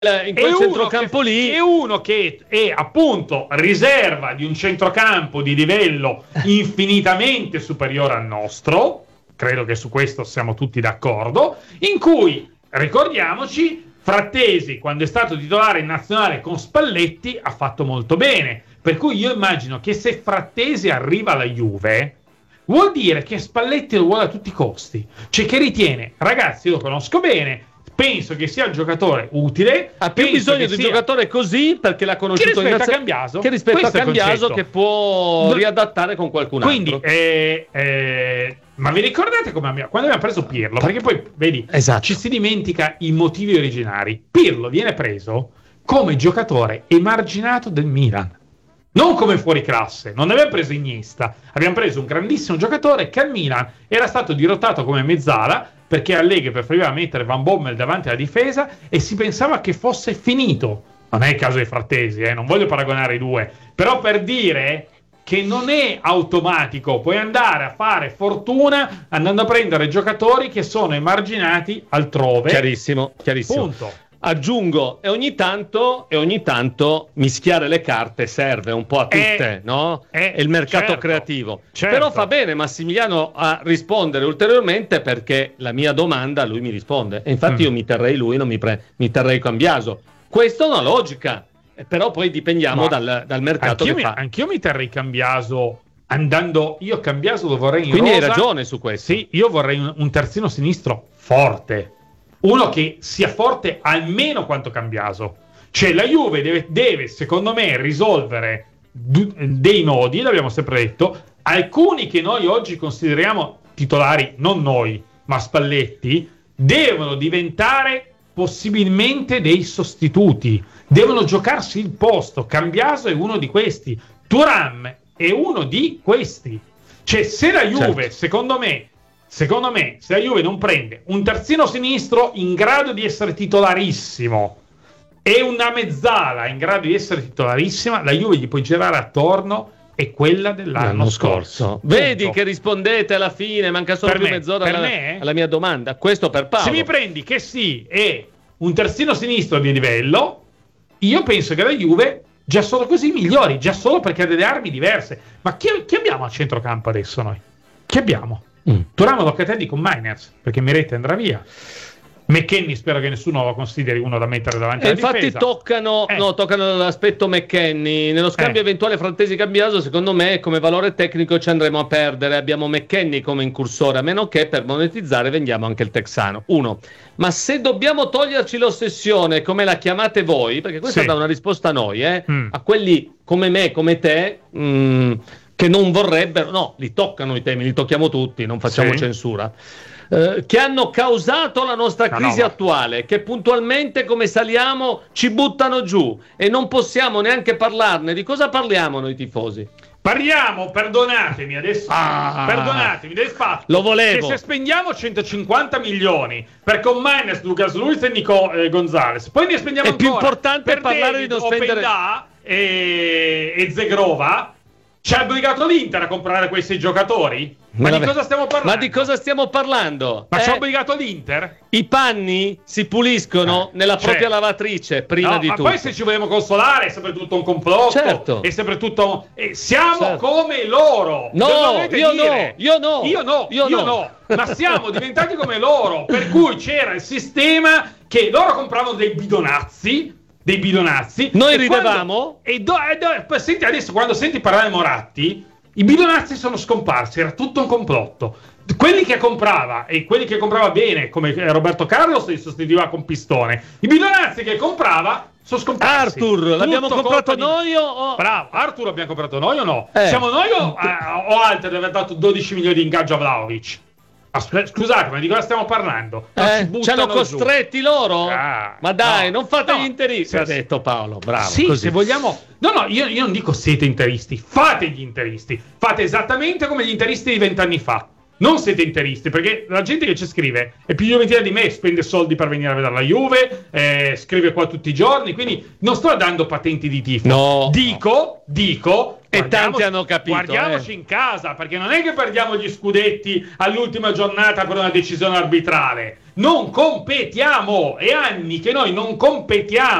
in quel centrocampo lì è uno che è appunto riserva di un centrocampo di livello infinitamente superiore al nostro, credo che su questo siamo tutti d'accordo, in cui, ricordiamoci, Frattesi, quando è stato titolare in nazionale con Spalletti, ha fatto molto bene. Per cui io immagino che se Frattesi arriva alla Juve, vuol dire che Spalletti lo vuole a tutti i costi. Cioè che ritiene, ragazzi, io lo conosco bene, penso che sia un giocatore utile. Ha più bisogno di un giocatore così perché l'ha conosciuto che rispetto a Cambiaso, che rispetto a Cambiaso che può riadattare con qualcun altro. Quindi ma vi ricordate quando abbiamo preso Pirlo? Perché poi vedi, ci si dimentica i motivi originari. Pirlo viene preso come giocatore emarginato del Milan, non come fuori classe. Non abbiamo preso Iniesta, abbiamo preso un grandissimo giocatore che al Milan era stato dirottato come mezzala perché Allegri preferiva mettere Van Bommel davanti alla difesa e si pensava che fosse finito. Non è il caso dei Frattesi, non voglio paragonare i due, però per dire che non è automatico, puoi andare a fare fortuna andando a prendere giocatori che sono emarginati altrove. Chiarissimo. Punto. Aggiungo, e ogni tanto mischiare le carte serve un po' a tutte, no? È il mercato creativo. Certo. Però fa bene Massimiliano a rispondere ulteriormente, perché la mia domanda lui mi risponde. E infatti io mi terrei lui, non mi terrei Cambiaso. Questa è una logica, però poi dipendiamo dal mercato che fa. Anch'io mi terrei Cambiaso andando. Io Cambiaso lo vorrei in Quindi rosa. hai ragione su questo. Sì, io vorrei un terzino sinistro forte. Uno che sia forte almeno quanto Cambiaso. Cioè la Juve deve secondo me risolvere dei nodi, l'abbiamo sempre detto, alcuni che noi oggi consideriamo titolari, non noi, ma Spalletti, devono diventare possibilmente dei sostituti, devono giocarsi il posto. Cambiaso è uno di questi, Thuram è uno di questi. Cioè se la Juve, secondo me, se la Juve non prende un terzino sinistro in grado di essere titolarissimo e una mezzala in grado di essere titolarissima, la Juve gli puoi girare attorno è quella dell'anno scorso. Vedi che rispondete alla fine, manca solo più mezz'ora alla mia domanda. Questo per Paolo. Se mi prendi che sì, è un terzino sinistro di livello, io penso che la Juve già solo così migliori, già solo perché ha delle armi diverse. Ma chi abbiamo a centrocampo adesso noi? Chi abbiamo? Thuram Locatelli con Miners, perché Miretti andrà via. McKennie spero che nessuno lo consideri uno da mettere davanti alla difesa. Infatti toccano l'aspetto McKennie. Nello scambio eventuale Frattesi-Cambiaso, secondo me come valore tecnico ci andremo a perdere. Abbiamo McKennie come incursore, a meno che per monetizzare vendiamo anche il texano. Ma se dobbiamo toglierci l'ossessione, come la chiamate voi, perché questa dà una risposta a noi, a quelli come me, come te, che non vorrebbero, li toccano i temi, li tocchiamo tutti, non facciamo censura, che hanno causato la nostra crisi attuale, che puntualmente come saliamo ci buttano giù e non possiamo neanche parlarne. Di cosa parliamo noi tifosi? Parliamo, perdonatemi adesso, perdonatemi del fatto lo volevo. che se spendiamo 150 milioni per con Miners, Lucas Luiz e Nico Gonzalez, poi ne spendiamo è ancora più importante per parlare David, di non spendere Openda e Zegrova. Ci ha obbligato l'Inter a comprare quei 6 giocatori? Ma di cosa stiamo parlando? Ma ci ha obbligato l'Inter? I panni si puliscono nella propria lavatrice prima di tutto. Ma poi se ci vogliamo consolare è sempre tutto un complotto. È sempre tutto siamo come loro. Io no. Ma siamo diventati come loro, per cui c'era il sistema che loro compravano dei bidonazzi, noi ridevamo senti adesso, quando senti parlare Moratti, i bidonazzi sono scomparsi, era tutto un complotto. Quelli che comprava e quelli che comprava bene, come Roberto Carlos, li sostituiva con Pistone. I bidonazzi che comprava sono scomparsi. Arthur, l'abbiamo comprato noi o... Bravo, Arthur l'abbiamo comprato noi o no? Siamo noi o altri di aver dato 12 milioni di ingaggio a Vlahovic? Scusate, ma di cosa stiamo parlando? Ci hanno costretti loro? Ma dai, non fate gli interisti. Ha detto Paolo, bravo. Sì, così. se vogliamo. Io non dico siete interisti, fate gli interisti. Fate esattamente come gli interisti di 20 anni fa. non siete interisti, perché la gente che ci scrive è più gioventile di me, spende soldi per venire a vedere la Juve, scrive qua tutti i giorni, quindi non sto dando patenti di tifo. No, Dico, e tanti hanno capito. Guardiamoci in casa, perché non è che perdiamo gli scudetti all'ultima giornata per una decisione arbitrale. Non competiamo, è anni che noi non competiamo.